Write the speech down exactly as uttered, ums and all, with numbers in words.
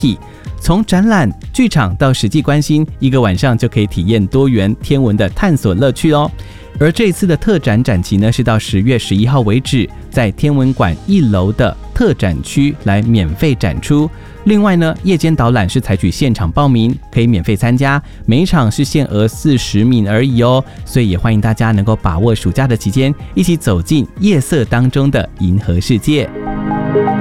从展览、剧场到实际观星，一个晚上就可以体验多元天文的探索乐趣哦。而这一次的特展展期呢，是到十月十一号为止，在天文馆一楼的特展区来免费展出。另外呢，夜间导览是采取现场报名，可以免费参加，每一场是限额四十名而已哦。所以也欢迎大家能够把握暑假的期间，一起走进夜色当中的银河世界。